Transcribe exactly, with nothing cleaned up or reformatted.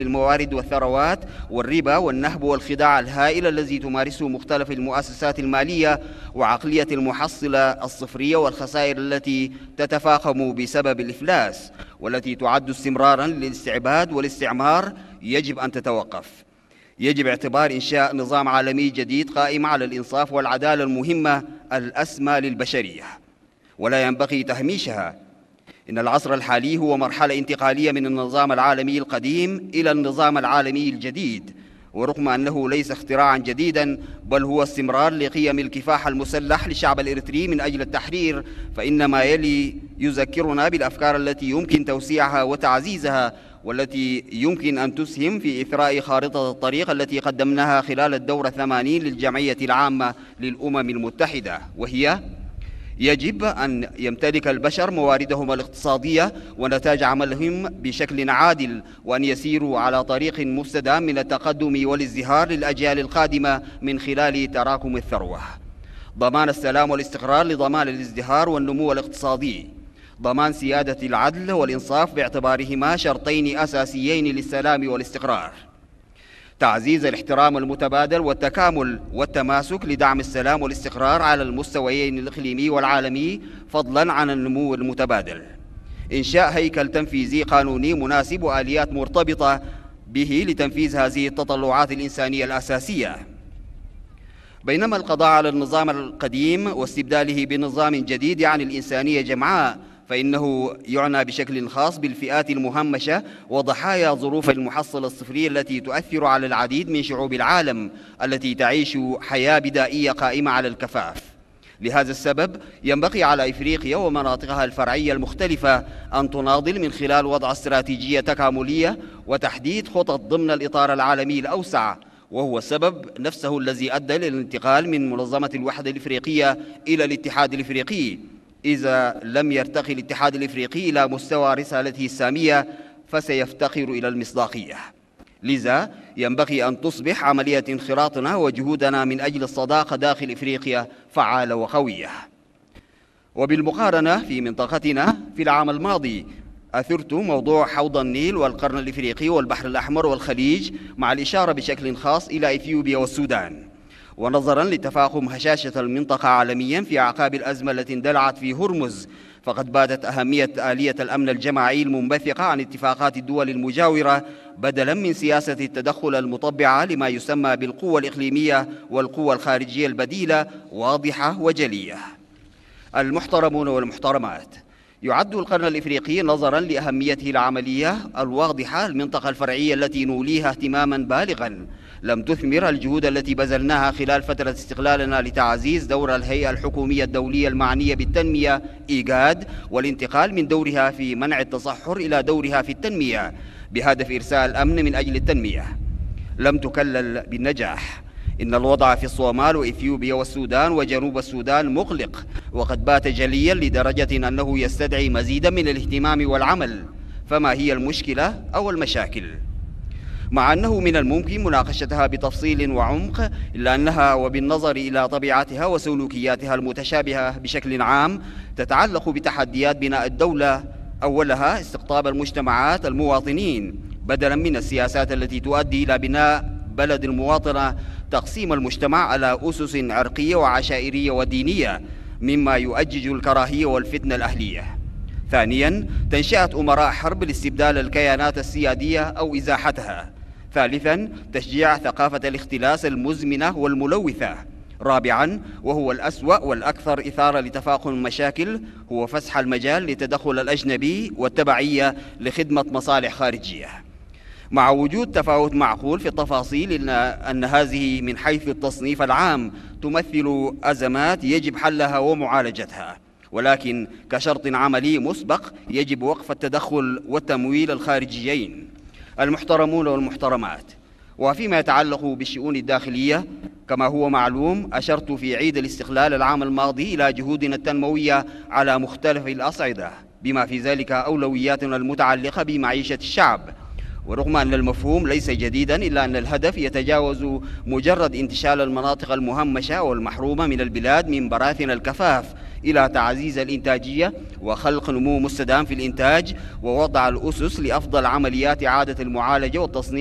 الموارد والثروات والربا والنهب والخداع الهائل الذي تمارسه مختلف المؤسسات المالية، وعقلية المحصلة الصفرية والخسائر التي تتفاقم بسبب الإفلاس والتي تعد استمرارا للاستعباد والاستعمار، يجب أن تتوقف. يجب اعتبار إنشاء نظام عالمي جديد قائم على الإنصاف والعدالة المهمة الأسمى للبشرية، ولا ينبغي تهميشها. إن العصر الحالي هو مرحلة انتقالية من النظام العالمي القديم إلى النظام العالمي الجديد، ورغم أنه ليس اختراعا جديدا بل هو استمرار لقيم الكفاح المسلح للشعب الإريتري من أجل التحرير، فإن ما يلي يذكرنا بالأفكار التي يمكن توسيعها وتعزيزها، والتي يمكن أن تسهم في إثراء خارطة الطريق التي قدمناها خلال الدورة الثمانين للجمعية العامة للأمم المتحدة، وهي: يجب أن يمتلك البشر مواردهم الاقتصادية ونتاج عملهم بشكل عادل، وأن يسيروا على طريق مستدام من التقدم والازدهار للأجيال القادمة من خلال تراكم الثروة. ضمان السلام والاستقرار لضمان الازدهار والنمو الاقتصادي. ضمان سيادة العدل والإنصاف باعتبارهما شرطين أساسيين للسلام والاستقرار. تعزيز الاحترام المتبادل والتكامل والتماسك لدعم السلام والاستقرار على المستويين الإقليمي والعالمي، فضلاً عن النمو المتبادل. إنشاء هيكل تنفيذي قانوني مناسب وآليات مرتبطة به لتنفيذ هذه التطلعات الإنسانية الأساسية. بينما القضاء على النظام القديم واستبداله بنظام جديد يعني الإنسانية جمعاء، فإنه يعنى بشكل خاص بالفئات المهمشة وضحايا ظروف المحصلة الصفرية التي تؤثر على العديد من شعوب العالم التي تعيش حياة بدائية قائمة على الكفاف. لهذا السبب ينبغي على إفريقيا ومناطقها الفرعية المختلفة أن تناضل من خلال وضع استراتيجية تكاملية وتحديد خطط ضمن الإطار العالمي الأوسع، وهو السبب نفسه الذي أدى للانتقال من منظمة الوحدة الإفريقية إلى الاتحاد الإفريقي. إذا لم يرتقي الاتحاد الإفريقي إلى مستوى رسالته السامية فسيفتقر إلى المصداقية. لذا ينبغي أن تصبح عملية انخراطنا وجهودنا من أجل الصداقة داخل إفريقيا فعالة وقوية. وبالمقارنة في منطقتنا في العام الماضي أثرت موضوع حوض النيل والقرن الإفريقي والبحر الأحمر والخليج، مع الإشارة بشكل خاص إلى إثيوبيا والسودان. ونظراً لتفاقم هشاشة المنطقة عالمياً في أعقاب الأزمة التي اندلعت في هرمز، فقد باتت أهمية آلية الأمن الجماعي المنبثقة عن اتفاقات الدول المجاورة بدلاً من سياسة التدخل المطبعة لما يسمى بالقوة الإقليمية والقوة الخارجية البديلة واضحة وجلية. المحترمون والمحترمات، يعد القرن الإفريقي نظراً لأهميته العملية الواضحة المنطقة الفرعية التي نوليها اهتماماً بالغاً. لم تثمر الجهود التي بذلناها خلال فترة استقلالنا لتعزيز دور الهيئة الحكومية الدولية المعنية بالتنمية إيجاد، والانتقال من دورها في منع التصحر إلى دورها في التنمية بهدف إرساء الأمن من أجل التنمية. لم تكلل بالنجاح. إن الوضع في الصومال وإثيوبيا والسودان وجنوب السودان مقلق، وقد بات جليا لدرجة أنه يستدعي مزيدا من الاهتمام والعمل. فما هي المشكلة أو المشاكل؟ مع أنه من الممكن مناقشتها بتفصيل وعمق، إلا أنها وبالنظر إلى طبيعتها وسلوكياتها المتشابهة بشكل عام تتعلق بتحديات بناء الدولة. أولها استقطاب المجتمعات المواطنين بدلاً من السياسات التي تؤدي إلى بناء بلد المواطنة، تقسيم المجتمع على أسس عرقية وعشائرية ودينية مما يؤجج الكراهية والفتنة الأهلية. ثانياً تنشئة أمراء حرب لاستبدال الكيانات السيادية أو إزاحتها. ثالثاً تشجيع ثقافة الاختلاس المزمنة والملوثة. رابعاً وهو الأسوأ والأكثر إثارة لتفاقم المشاكل، هو فسح المجال لتدخل الأجنبي والتبعية لخدمة مصالح خارجية. مع وجود تفاوت معقول في التفاصيل، إن أن هذه من حيث التصنيف العام تمثل أزمات يجب حلها ومعالجتها، ولكن كشرط عملي مسبق يجب وقف التدخل والتمويل الخارجيين. المحترمون والمحترمات، وفيما يتعلق بالشؤون الداخلية كما هو معلوم، أشرت في عيد الاستقلال العام الماضي إلى جهودنا التنموية على مختلف الأصعدة، بما في ذلك أولوياتنا المتعلقة بمعيشة الشعب. ورغم أن المفهوم ليس جديداً، إلا أن الهدف يتجاوز مجرد انتشال المناطق المهمشة والمحرومة من البلاد من براثن الكفاف إلى تعزيز الإنتاجية وخلق نمو مستدام في الإنتاج، ووضع الأسس لأفضل عمليات إعادة المعالجة والتصنيع